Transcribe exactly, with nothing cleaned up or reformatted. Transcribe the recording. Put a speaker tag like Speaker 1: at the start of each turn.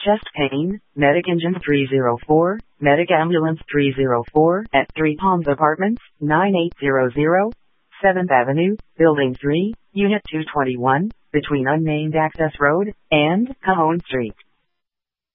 Speaker 1: chest pain, Medic Engine three oh four, Medic Ambulance three oh four, at Three Palms Apartments, ninety-eight hundred, seventh Avenue, Building three, Unit two twenty-one, between Unnamed Access Road and Cajon Street.